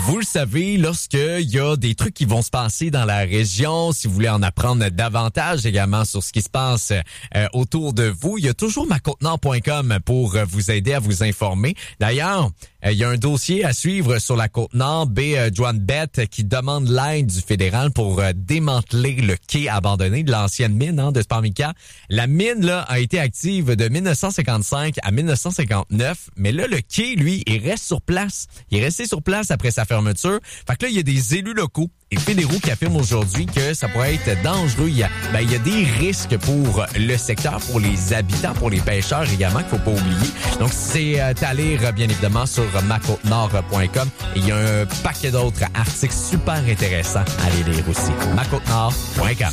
Vous le savez, lorsqu'il y a des trucs qui vont se passer dans la région, si vous voulez en apprendre davantage également sur ce qui se passe autour de vous, il y a toujours macotenord.com pour vous aider à vous informer. D'ailleurs, il y a un dossier à suivre sur la Côte-Nord, Joanne-Beth, qui demande l'aide du fédéral pour démanteler le quai abandonné de l'ancienne mine de Sparmica. La mine là a été active de 1955 à 1959, mais là, le quai, lui, il reste sur place. Il est resté sur place après sa fermeture. Fait que là, il y a des élus locaux et fédéraux qui affirment aujourd'hui que ça pourrait être dangereux. Il y a des risques pour le secteur, pour les habitants, pour les pêcheurs également, qu'il faut pas oublier. Donc, c'est à lire, bien évidemment, sur macotenord.com. Et il y a un paquet d'autres articles super intéressants à aller lire aussi. macotenord.com.